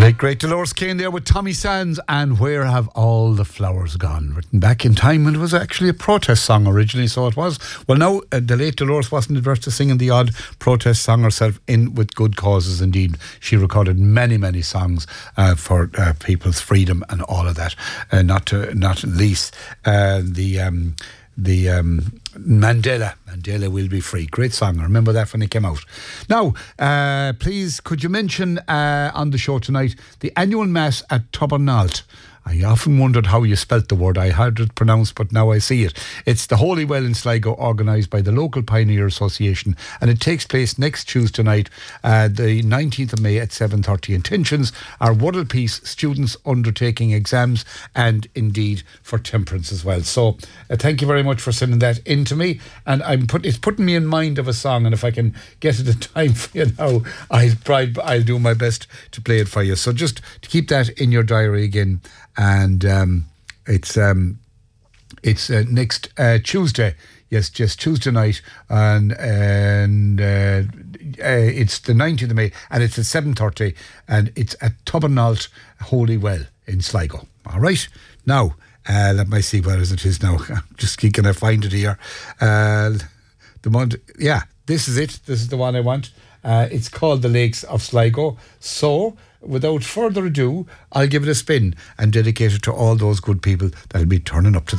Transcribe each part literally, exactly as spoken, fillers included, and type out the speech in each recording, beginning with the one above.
late great Dolores Kane there with Tommy Sands and Where Have All the Flowers Gone, written back in time, and it was actually a protest song originally, so it was. Well, now uh, the late Dolores wasn't adverse to singing the odd protest song herself, in with good causes indeed. She recorded many many songs uh, for uh, people's freedom and all of that, uh, not to not least uh, the um, the um, Mandela Mandela Will Be Free. Great song. I remember that when it came out. Now, uh, please, could you mention uh, on the show tonight the annual mass at Tubernalt? I often wondered how you spelt the word. I heard it pronounced, but now I see it. It's the Holy Well in Sligo, organised by the local Pioneer Association, and it takes place next Tuesday night, uh, the nineteenth of May at seven thirty. Intentions are World Peace, students undertaking exams, and indeed for temperance as well. So uh, thank you very much for sending that in to me, and I'm put, it's putting me in mind of a song, and if I can get it in time for you now, I'll, try, I'll do my best to play it for you. So just to keep that in your diary again. And um, it's um, it's uh, next uh, Tuesday, yes, just Tuesday night, and and uh, uh, it's the nineteenth of May, and it's at seven thirty, and it's at Tubernalt Holy Well in Sligo. All right, now uh, let me see where it is now. Just can I find it here? Uh, the month, yeah, this is it. This is the one I want. Uh, it's called the Lakes of Sligo. So, without further ado, I'll give it a spin and dedicate it to all those good people that'll be turning up to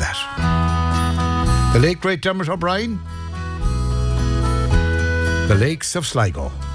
that. The late great Dermot O'Brien, The Lakes of Sligo.